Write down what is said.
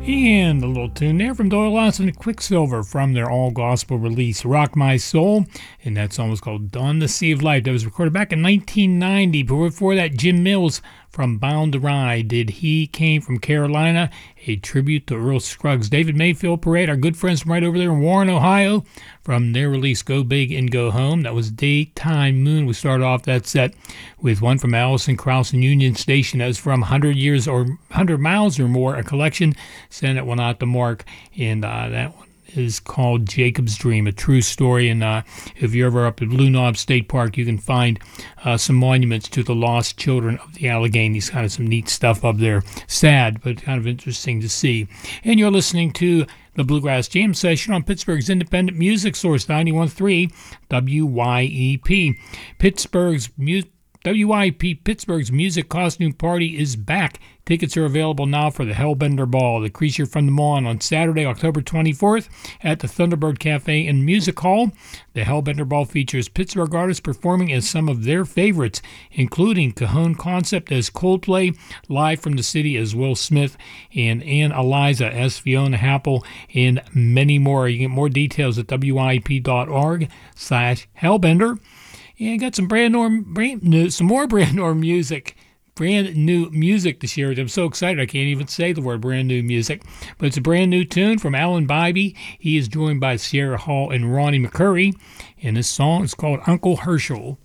And a little tune there from Doyle Lawson and Quicksilver from their all-gospel release, Rock My Soul. And that song was called Dawn the Sea of Life. That was recorded back in 1990. Before that, Jim Mills from Bound to Ride did He Came from Carolina, a tribute to Earl Scruggs. David Mayfield Parade, our good friends from right over there in Warren, Ohio, from their release Go Big and Go Home. That was Daytime Moon. We started off that set with one from Allison Krauss and Union Station. That was from 100 Years or 100 Miles or More, a collection. Sent it one out to Mark, and that one is called Jacob's Dream, a true story. And if you're ever up at Blue Knob State Park, you can find some monuments to the lost children of the Alleghenies. Kind of some neat stuff up there. Sad, but kind of interesting to see. And you're listening to the Bluegrass Jam Session on Pittsburgh's independent music source, 91.3 WYEP. WYP Pittsburgh's Music Costume Party is back. Tickets are available now for the Hellbender Ball, the Creature from the Mawn, on Saturday, October 24th at the Thunderbird Cafe and Music Hall. The Hellbender Ball features Pittsburgh artists performing as some of their favorites, including Cajon Concept as Coldplay, live from the city as Will Smith, and Ann Eliza as Fiona Happel, and many more. You can get more details at wyp.org/Hellbender. And I got some brand new music to share with you. I'm so excited I can't even say the word brand new music. But it's a brand new tune from Alan Bybee. He is joined by Sierra Hall and Ronnie McCurry. And this song is called Uncle Herschel.